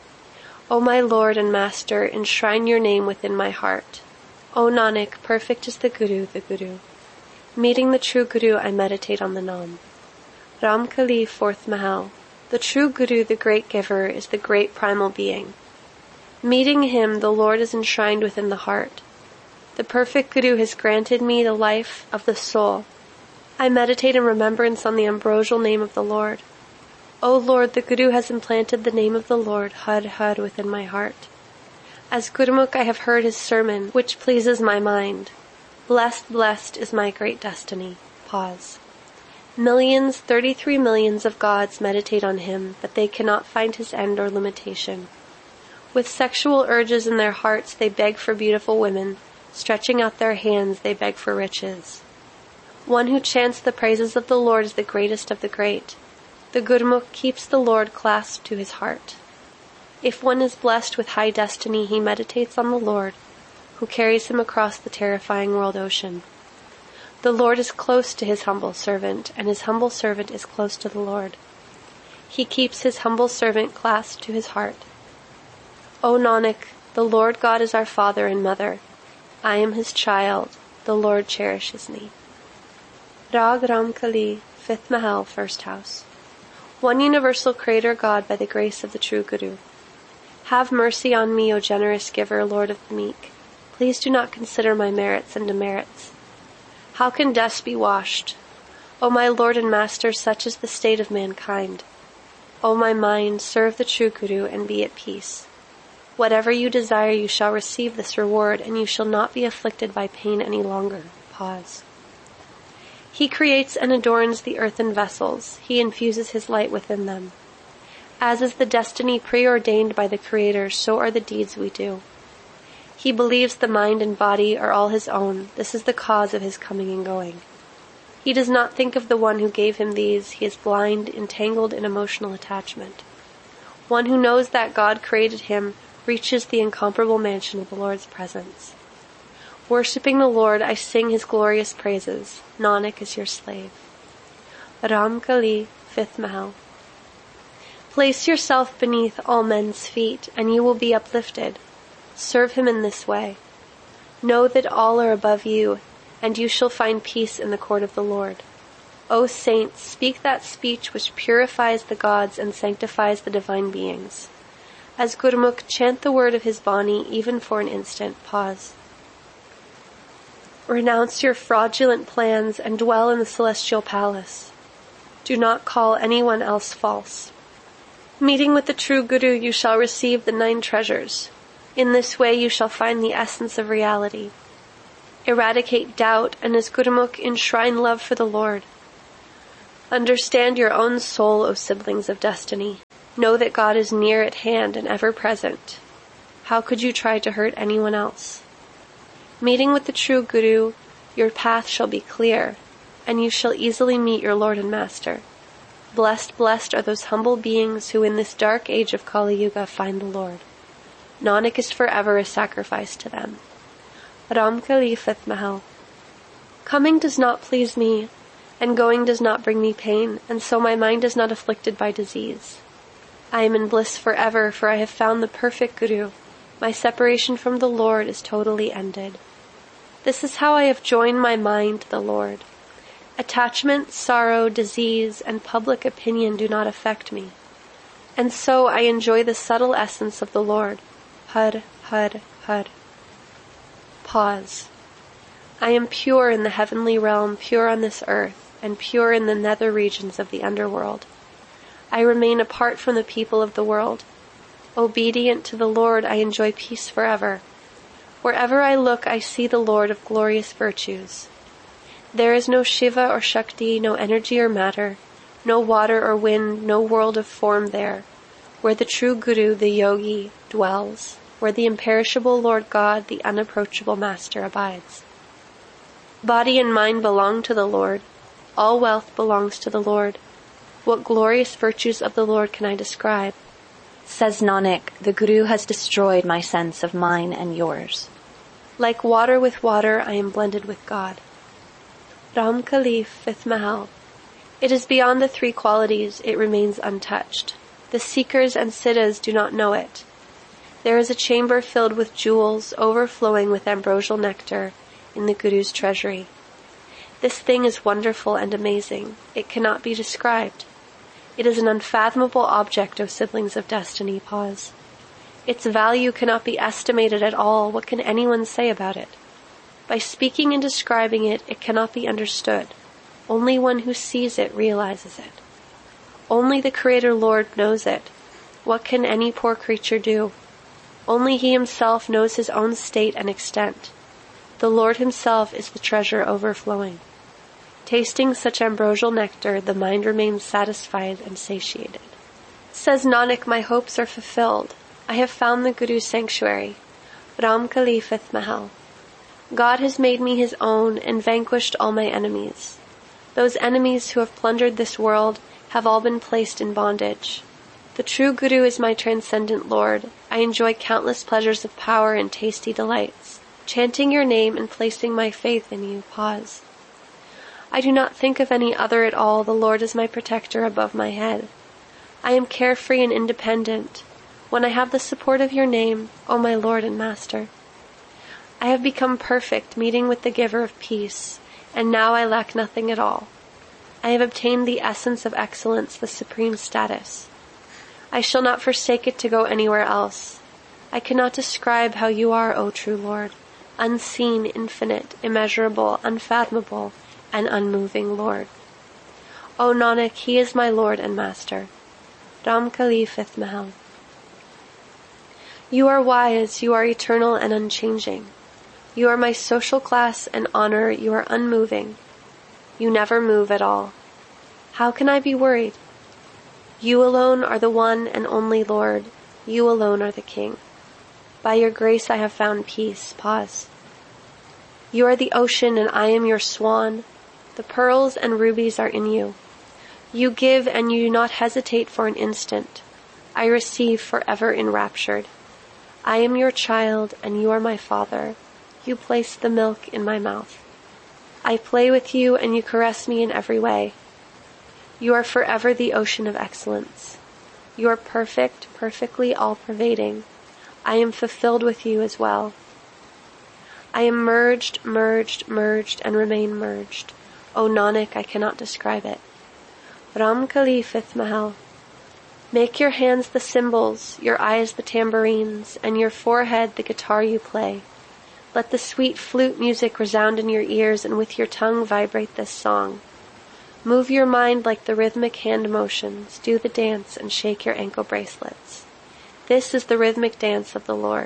O my Lord and Master, enshrine your name within my heart. O Nanak, perfect is the Guru, the Guru. Meeting the true Guru, I meditate on the Nam. Ramkali, 4th Mahal. The true Guru, the great giver, is the great primal being. Meeting him, the Lord is enshrined within the heart. The perfect Guru has granted me the life of the soul. I meditate in remembrance on the ambrosial name of the Lord. O Lord, the Guru has implanted the name of the Lord, Har Har, within my heart. As Gurmukh, I have heard his sermon, which pleases my mind. Blessed, blessed is my great destiny. Pause. Millions, 33 millions of gods meditate on him, but they cannot find his end or limitation. With sexual urges in their hearts, they beg for beautiful women. Stretching out their hands, they beg for riches. One who chants the praises of the Lord is the greatest of the great. The Gurmukh keeps the Lord clasped to his heart. If one is blessed with high destiny, he meditates on the Lord, who carries him across the terrifying world ocean. The Lord is close to his humble servant, and his humble servant is close to the Lord. He keeps his humble servant clasped to his heart. O Nanak, the Lord God is our father and mother. I am his child. The Lord cherishes me. Rag Ramkali, 5th Mahal, 1st House. One universal Creator God by the grace of the true Guru. Have mercy on me, O generous giver, Lord of the meek. Please do not consider my merits and demerits. How can dust be washed? O my Lord and Master, such is the state of mankind. O my mind, serve the true Guru and be at peace. Whatever you desire, you shall receive this reward, and you shall not be afflicted by pain any longer. Pause. He creates and adorns the earthen vessels. He infuses his light within them. As is the destiny preordained by the Creator, so are the deeds we do. He believes the mind and body are all his own. This is the cause of his coming and going. He does not think of the one who gave him these. He is blind, entangled in emotional attachment. One who knows that God created him reaches the incomparable mansion of the Lord's presence. Worshipping the Lord, I sing his glorious praises. Nanak is your slave. Ramkali, 5th Mahal. Place yourself beneath all men's feet, and you will be uplifted. Serve him in this way. Know that all are above you, and you shall find peace in the court of the Lord. O saints, speak that speech which purifies the gods and sanctifies the divine beings. As Gurmukh, chant the word of his Bani even for an instant. Pause. Renounce your fraudulent plans and dwell in the celestial palace. Do not call anyone else false. Meeting with the true Guru, you shall receive the 9 treasures. In this way you shall find the essence of reality. Eradicate doubt and as Gurumukh enshrine love for the Lord. Understand your own soul, O siblings of destiny. Know that God is near at hand and ever present. How could you try to hurt anyone else? Meeting with the true Guru, your path shall be clear, and you shall easily meet your Lord and Master. Blessed, blessed are those humble beings who in this dark age of Kali Yuga find the Lord. Nanak is forever a sacrifice to them. Ram Kali Fifth Mahal. Coming does not please me, and going does not bring me pain, and so my mind is not afflicted by disease. I am in bliss forever, for I have found the perfect Guru. My separation from the Lord is totally ended. This is how I have joined my mind to the Lord. Attachment, sorrow, disease, and public opinion do not affect me. And so I enjoy the subtle essence of the Lord. Har, har, har. Pause. I am pure in the heavenly realm, pure on this earth, and pure in the nether regions of the underworld. I remain apart from the people of the world. Obedient to the Lord, I enjoy peace forever. Wherever I look, I see the Lord of glorious virtues. There is no Shiva or Shakti, no energy or matter, no water or wind, no world of form there, where the true Guru, the Yogi, dwells, where the imperishable Lord God, the unapproachable Master, abides. Body and mind belong to the Lord. All wealth belongs to the Lord. What glorious virtues of the Lord can I describe? Says Nanak, the Guru has destroyed my sense of mine and yours. Like water with water, I am blended with God. Ram Kali Fifth Mahal. It is beyond the three qualities, it remains untouched. The seekers and siddhas do not know it. There is a chamber filled with jewels, overflowing with ambrosial nectar in the Guru's treasury. This thing is wonderful and amazing. It cannot be described. It is an unfathomable object, O siblings of destiny. Pause. Its value cannot be estimated at all. What can anyone say about it? By speaking and describing it, it cannot be understood. Only one who sees it realizes it. Only the Creator Lord knows it. What can any poor creature do? Only He Himself knows His own state and extent. The Lord Himself is the treasure overflowing. Tasting such ambrosial nectar, the mind remains satisfied and satiated. Says Nanak, my hopes are fulfilled. I have found the Guru's sanctuary. Ram Kali Fifth Mahal. God has made me His own and vanquished all my enemies. Those enemies who have plundered this world have all been placed in bondage. The true Guru is my transcendent Lord. I enjoy countless pleasures of power and tasty delights, chanting your name and placing my faith in you. Pause. I do not think of any other at all. The Lord is my protector above my head. I am carefree and independent when I have the support of your name, O my Lord and Master. I have become perfect, meeting with the giver of peace, and now I lack nothing at all. I have obtained the essence of excellence, the supreme status. I shall not forsake it to go anywhere else. I cannot describe how you are, O true Lord, unseen, infinite, immeasurable, unfathomable, and unmoving Lord. O Nanak, He is my Lord and Master. Ram Kali Fifth Mahal. You are wise, you are eternal and unchanging. You are my social class and honor, you are unmoving. You never move at all. How can I be worried? You alone are the one and only Lord. You alone are the King. By your grace I have found peace. Pause. You are the ocean and I am your swan. The pearls and rubies are in you. You give and you do not hesitate for an instant. I receive forever enraptured. I am your child and you are my father. You place the milk in my mouth. I play with you and you caress me in every way. You are forever the ocean of excellence. You are perfect, perfectly all-pervading. I am fulfilled with you as well. I am merged, merged, merged, and remain merged. O Nanak, I cannot describe it. Ram Kali Fifth Mahal. Make your hands the cymbals, your eyes the tambourines, and your forehead the guitar you play. Let the sweet flute music resound in your ears, and with your tongue vibrate this song. Move your mind like the rhythmic hand motions, do the dance and shake your ankle bracelets. This is the rhythmic dance of the Lord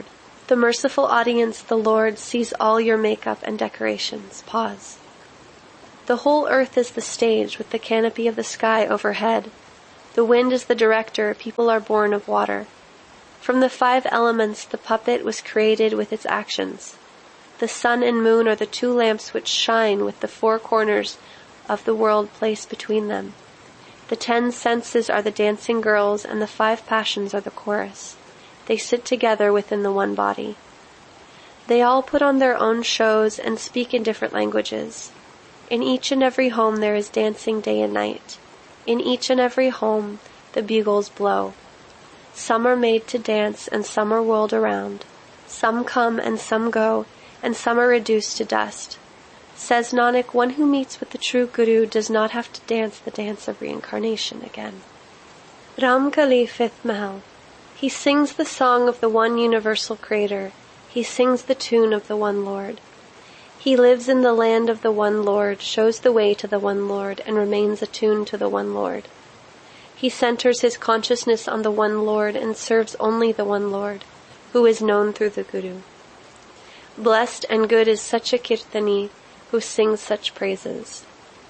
The merciful audience, the Lord, sees all your makeup and decorations. Pause. The whole earth is the stage with the canopy of the sky overhead. The wind is the director, people are born of water. From the 5 elements the puppet was created with its actions. The sun and moon are the 2 lamps which shine with the 4 corners of the world placed between them. The 10 senses are the dancing girls, and the 5 passions are the chorus. They sit together within the one body. They all put on their own shows and speak in different languages. In each and every home there is dancing day and night. In each and every home the bugles blow. Some are made to dance and some are whirled around. Some come and some go, and some are reduced to dust. Says Nanak, one who meets with the true Guru does not have to dance the dance of reincarnation again. Ramkali, 5th Mahal. He sings the song of the one universal creator. He sings the tune of the one Lord. He lives in the land of the one Lord, shows the way to the one Lord, and remains attuned to the one Lord. He centers his consciousness on the one Lord and serves only the one Lord, who is known through the Guru. Blessed and good is such a kirtani who sings such praises.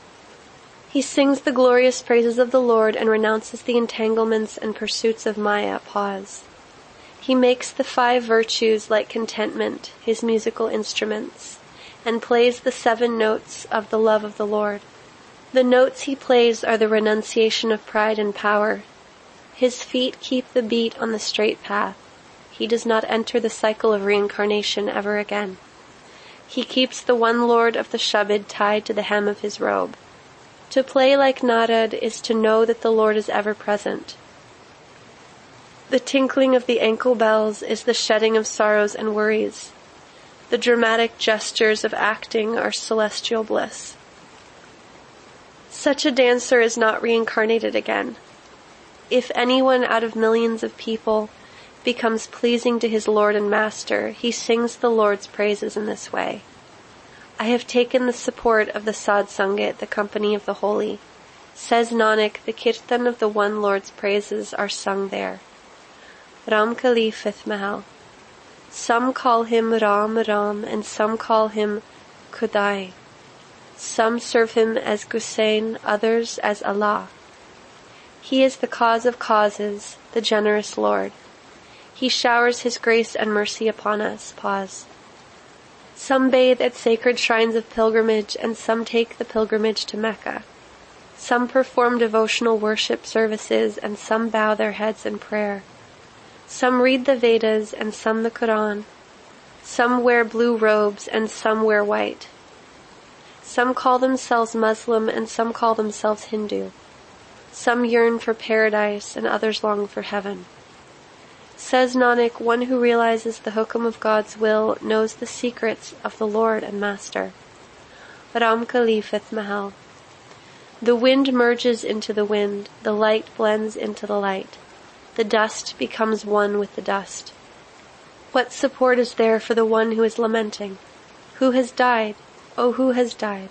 He sings the glorious praises of the Lord and renounces the entanglements and pursuits of Maya. Pause. He makes the 5 virtues like contentment his musical instruments, and plays the 7 notes of the love of the Lord. The notes he plays are the renunciation of pride and power. His feet keep the beat on the straight path. He does not enter the cycle of reincarnation ever again. He keeps the one Lord of the Shabad tied to the hem of his robe. To play like Narad is to know that the Lord is ever present. The tinkling of the ankle bells is the shedding of sorrows and worries. The dramatic gestures of acting are celestial bliss. Such a dancer is not reincarnated again. If anyone out of millions of people becomes pleasing to his Lord and Master, he sings the Lord's praises in this way. I have taken the support of the Sadh Sangat, the company of the holy. Says Nanak, the kirtan of the one Lord's praises are sung there. Ramkali, 5th Mahal. Some call him Ram Ram and some call him Khudai. Some serve him as Gusain, others as Allah. He is the cause of causes, the generous Lord. He showers his grace and mercy upon us. Pause. Some bathe at sacred shrines of pilgrimage and some take the pilgrimage to Mecca. Some perform devotional worship services and some bow their heads in prayer. Some read the Vedas and some the Quran. Some wear blue robes and some wear white. Some call themselves Muslim and some call themselves Hindu. Some yearn for paradise and others long for heaven. Says Nanak, one who realizes the hukum of God's will knows the secrets of the Lord and Master. Ramkali, 5th Mahal. The wind merges into the wind, the light blends into the light. The dust becomes one with the dust. What support is there for the one who is lamenting? Who has died? Oh, who has died?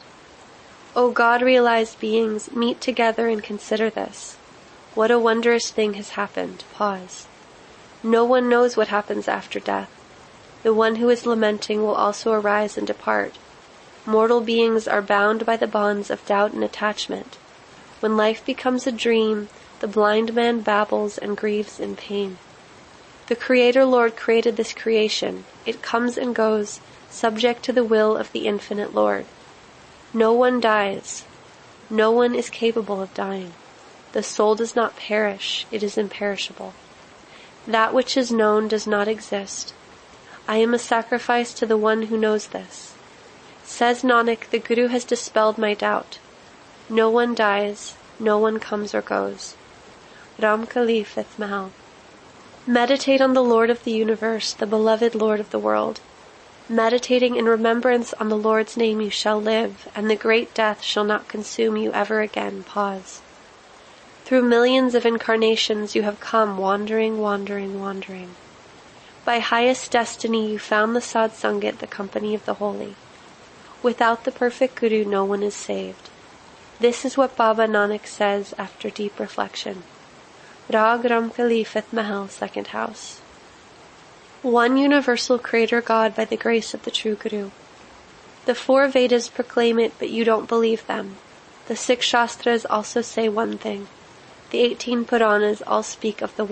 O God-realized beings, meet together and consider this. What a wondrous thing has happened. Pause. No one knows what happens after death. The one who is lamenting will also arise and depart. Mortal beings are bound by the bonds of doubt and attachment. When life becomes a dream, the blind man babbles and grieves in pain. The Creator Lord created this creation. It comes and goes, subject to the will of the Infinite Lord. No one dies. No one is capable of dying. The soul does not perish. It is imperishable. That which is known does not exist. I am a sacrifice to the one who knows this. Says Nanak, the Guru has dispelled my doubt. No one dies. No one comes or goes. Ramkali, 5th Mahal. Meditate on the Lord of the universe, the beloved Lord of the world. Meditating in remembrance on the Lord's name you shall live, and the great death shall not consume you ever again. Pause. Through millions of incarnations you have come wandering, wandering, wandering. By highest destiny you found the Sadh Sangat, the company of the holy. Without the perfect Guru no one is saved. This is what Baba Nanak says after deep reflection. Rag Ramkali, 5th Mahal, 2nd House. one universal Creator God by the grace of the true Guru. The 4 Vedas proclaim it, but you don't believe them. The 6 Shastras also say one thing. The 18 Puranas all speak of the